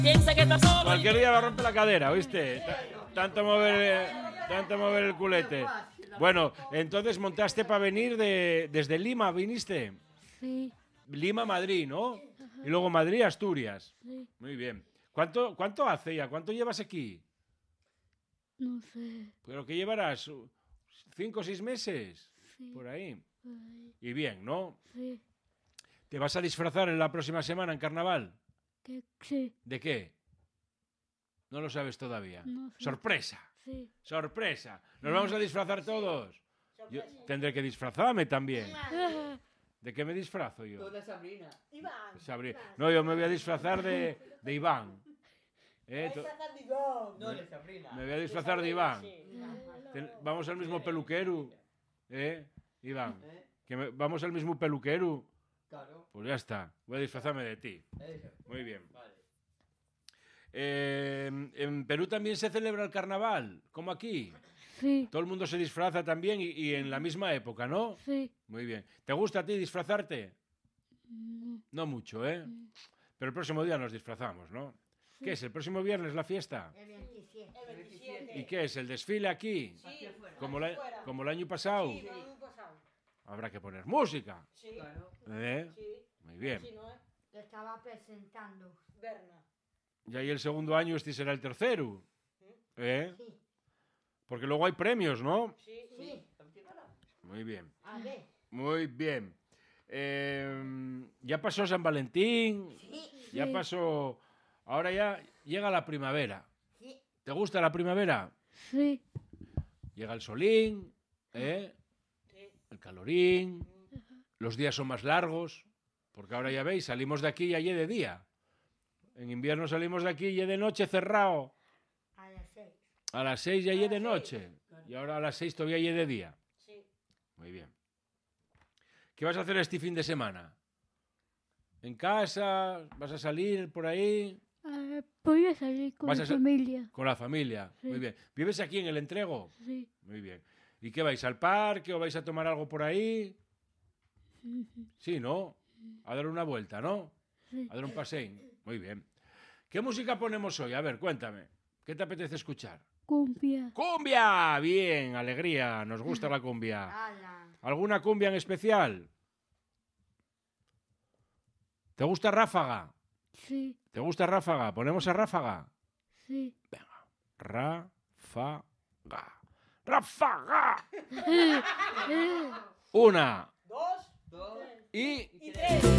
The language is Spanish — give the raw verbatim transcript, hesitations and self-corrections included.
Piensa que estás solo. Cualquier día me rompe la cadera, ¿oíste? Tanto mover, tanto mover el culete. Bueno, entonces montaste para venir de, desde Lima, ¿viniste? Sí. Lima, Madrid, ¿no? Y luego Madrid, Asturias. Sí. Muy bien. ¿Cuánto, cuánto hace ya? ¿Cuánto llevas aquí? No sé. ¿Pero qué llevarás? ¿Cinco o seis meses? Sí. Por ahí. Ay, Y bien, ¿no? sí. ¿Te vas a disfrazar en la próxima semana en carnaval? Que sí. ¿De qué? No lo sabes todavía. No sé. Sorpresa. Sí. Sorpresa. Nos vamos a disfrazar todos. Yo tendré que disfrazarme también. ¿De qué me disfrazo yo? Toda Sabrina. Iván. Sabri- No, yo me voy a disfrazar de, de Iván. ¿Eh? To- No, de Sabrina. Me voy a disfrazar de Iván. Sí. Ten- Vamos al mismo peluquero. ¿Eh? Iván. ¿Eh? Que me- Vamos al mismo peluquero. Claro. Pues ya está. Voy a disfrazarme de ti. Eso. Muy bien. Vale. Eh, en Perú también se celebra el carnaval, como aquí. Sí. Todo el mundo se disfraza también y, y en la misma época, ¿no? Sí. Muy bien. ¿Te gusta a ti disfrazarte? No. No mucho, ¿eh? Pero el próximo día nos disfrazamos, ¿no? ¿Qué es? ¿El próximo viernes la fiesta? El veintisiete. El veintisiete. ¿Y qué es? ¿El desfile aquí? Aquí afuera. Como, la- como el año pasado. Sí, el año pasado. Habrá que poner música. Sí. Claro. ¿Eh? Sí. Muy bien. Sí, ¿no? Lo estaba presentando. Berna. Y ahí el segundo año este será el tercero. ¿Eh? Sí. Porque luego hay premios, ¿no? Sí. Sí. Muy bien. A ver. Muy bien. Eh, ya pasó San Valentín. Sí. Ya Sí. pasó... Ahora ya llega la primavera. Sí. ¿Te gusta la primavera? Sí. Llega el solín, ¿eh? Sí. El calorín, los días son más largos, porque ahora ya veis, salimos de aquí y allí de día. En invierno salimos de aquí y de noche cerrado. A las seis. A las seis y allí A de las noche. Y ahora a las seis todavía y de día. Sí. Muy bien. ¿Qué vas a hacer este fin de semana? ¿En casa? ¿Vas a salir por ahí? Ah, voy a salir con Vas mi a sa- familia. Con la familia. Sí. Muy bien. ¿Vives aquí en el Entrego? Sí. Muy bien. ¿Y qué vais? ¿Al parque o vais a tomar algo por ahí? Sí, ¿no? A dar una vuelta, ¿no? Sí. A dar un paseo. Muy bien. ¿Qué música ponemos hoy? A ver, cuéntame. ¿Qué te apetece escuchar? Cumbia. ¡Cumbia! Bien, alegría. Nos gusta la cumbia. Ala. ¿Alguna cumbia en especial? ¿Te gusta Ráfaga? Sí. ¿Te gusta Ráfaga? ¿Ponemos a Ráfaga? Sí. Ráfaga. ¡Ráfaga! Una. Dos. Dos. Y... Y tres.